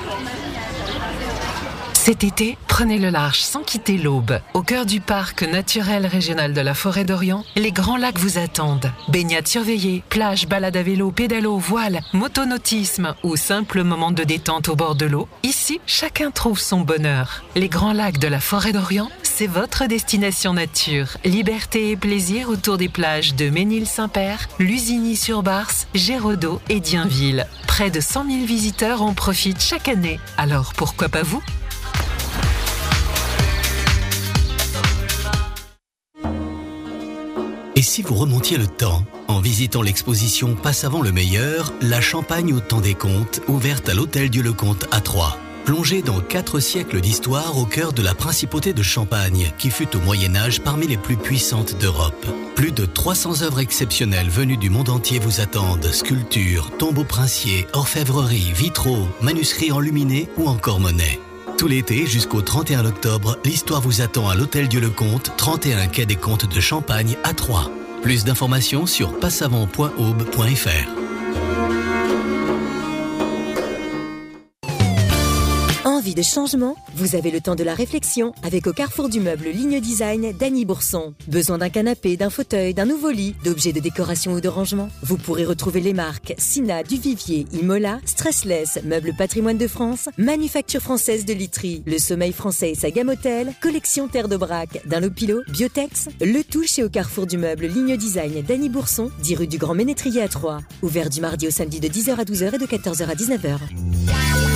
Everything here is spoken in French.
Cet été, prenez le large sans quitter l'Aube. Au cœur du parc naturel régional de la Forêt d'Orient, les grands lacs vous attendent. Baignade surveillée, plage, balade à vélo, pédalo, voile, motonautisme ou simple moment de détente au bord de l'eau. Ici, chacun trouve son bonheur. Les grands lacs de la Forêt d'Orient, c'est votre destination nature. Liberté et plaisir autour des plages de Ménil-Saint-Père, Lusigny-sur-Barse, Géraudot et Dienville. Près de 100 000 visiteurs en profitent chaque année. Alors pourquoi pas vous ? Et si vous remontiez le temps, en visitant l'exposition Passavant le meilleur, la Champagne au temps des comtes, ouverte à l'Hôtel Dieu-le-Comte à Troyes. Plongez dans 4 siècles d'histoire au cœur de la principauté de Champagne, qui fut au Moyen-Âge parmi les plus puissantes d'Europe. Plus de 300 œuvres exceptionnelles venues du monde entier vous attendent. Sculptures, tombeaux princiers, orfèvreries, vitraux, manuscrits enluminés ou encore monnaies. Tout l'été jusqu'au 31 octobre, l'histoire vous attend à l'Hôtel Dieu-le-Comte, 31 quai des Comtes de Champagne à Troyes. Plus d'informations sur passavant.aube.fr. Envie de changement? Vous avez le temps de la réflexion avec au Carrefour du meuble Ligne Design d'Annie Bourson. Besoin d'un canapé, d'un fauteuil, d'un nouveau lit, d'objets de décoration ou de rangement? Vous pourrez retrouver les marques Sina, Duvivier, Imola, Stressless, Meubles Patrimoine de France, Manufacture Française de Literie, Le Sommeil Français et sa gamme hôtel, Collection Terre d'Aubrac, Dunlopilo, Biotex, le tout chez au Carrefour du meuble Ligne Design d'Annie Bourson, 10 rue du Grand Ménétrier à Troyes. Ouvert du mardi au samedi de 10h à 12h et de 14h à 19h.